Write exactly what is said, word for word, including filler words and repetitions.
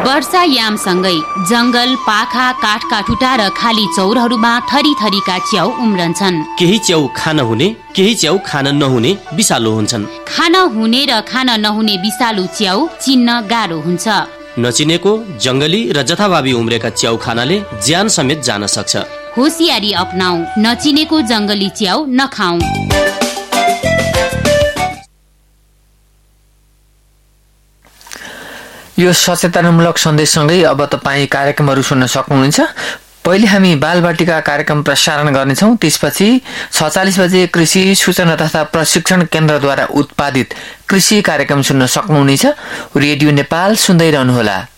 वर्षायामसँगै जंगल, पाखा, काठका ठुटा र खाली चौरहरूमा थरी थरीका च्याउ उम्रन्छन्। केही च्याउ खान हुने, केही च्याउ खान नहुने विषालु हुन्छन्। खान हुने र खान नहुने विषालु च्याउ चिन्न गाह्रो हुन्छ। नचिनेको, जंगली र जथाभावी उम्रेका च्याउ खानाले ज्यान समेत जान सक्छ। होसियारी अपनाऊ, नचिनेको जंगली च्याउ नखाऊ। यो सचेतनामूलक सन्देशसँगै अब तपाईँ कार्यक्रमहरू सुन्न सक्नुहुन्छ। पहिले हामी बालबाटिका कार्यक्रम प्रसारण गर्नेछौँ। त्यसपछि सैंतालीस बजे कृषि सूचना तथा प्रशिक्षण केन्द्रद्वारा उत्पादित कृषि कार्यक्रम सुन्न सक्नुहुनेछ। रेडियो नेपाल सुन्दै रहनुहोला।